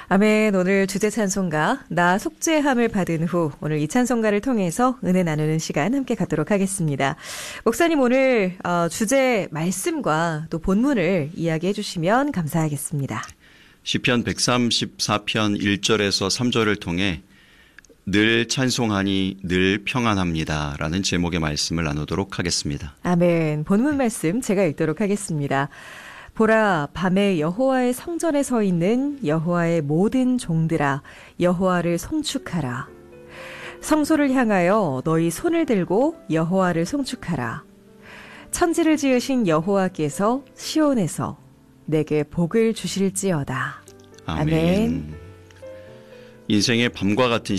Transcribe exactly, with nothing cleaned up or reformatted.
아멘. 오늘 주제 찬송가 나 속죄함을 받은 후 오늘 이 찬송가를 통해서 은혜 나누는 시간 함께 갖도록 하겠습니다. 목사님 오늘 주제 말씀과 또 본문을 이야기해 주시면 감사하겠습니다. 시편 백삼십사 편 일 절에서 삼 절을 통해 늘 찬송하니 늘 평안합니다 라는 제목의 말씀을 나누도록 하겠습니다. 아멘. 본문 말씀 제가 읽도록 하겠습니다. 보라, 밤에 여호와의 성전에 서 있는 여호와의 모든 종들아, 여호와를 송축하라. 성소를 향하여 너희 손을 들고 여호와를 송축하라. 천지를 지으신 여호와께서 시온에서 내게 복을 주실지어다. 아멘. 아멘. 인생의 밤과 같은